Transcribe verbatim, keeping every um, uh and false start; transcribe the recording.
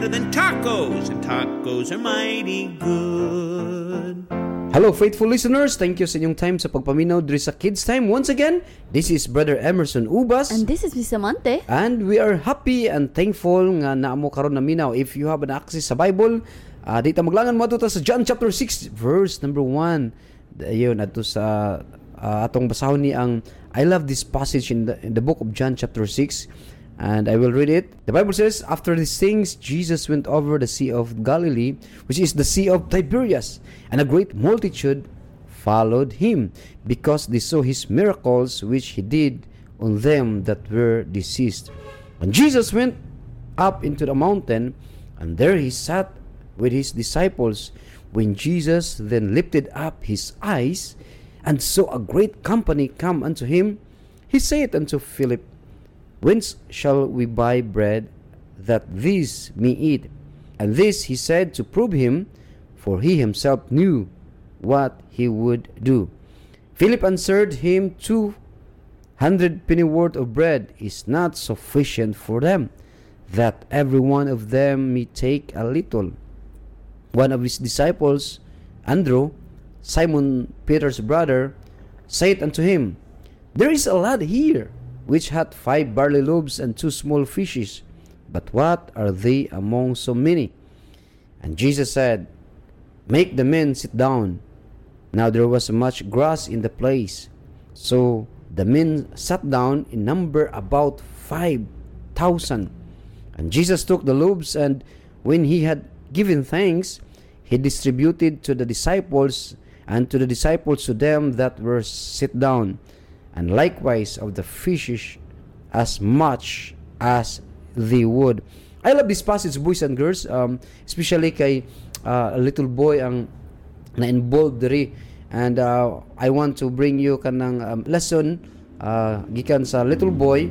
Than tacos, and tacos are mighty good. Hello faithful listeners, thank you sa inyong time sa pagpaminaw diri sa Kids Time. Once again, this is Brother Emerson Ubas. And this is Miss Amante. And we are happy and thankful nga naamo karon na minaw. If you have an access sa Bible, uh, dito maglangan mo ato sa John chapter six verse number one. Ayun, ato sa uh, atong basahon ni ang I love this passage in the, in the book of John chapter six. And I will read it. The Bible says, after these things, Jesus went over the Sea of Galilee, which is the Sea of Tiberias, and a great multitude followed him, because they saw his miracles which he did on them that were diseased. And Jesus went up into the mountain, and there he sat with his disciples. When Jesus then lifted up his eyes, and saw a great company come unto him, he said unto Philip, Whence shall we buy bread that these may eat? And this he said to prove him, for he himself knew what he would do. Philip answered him, Two hundred pennyworth of bread is not sufficient for them, that every one of them may take a little. One of his disciples, Andrew, Simon Peter's brother, said unto him, There is a lad here, which hath five barley loaves and two small fishes, but what are they among so many? And Jesus said, Make the men sit down. Now there was much grass in the place. So the men sat down in number about five thousand. And Jesus took the loaves, and when he had given thanks, he distributed to the disciples, and to the disciples to them that were sit down, and likewise of the fishes as much as they would. I love this passage, boys and girls, um, especially kay uh, a little boy ang na-involved diri. And uh, I want to bring you kanang um, lesson uh, gikan sa little boy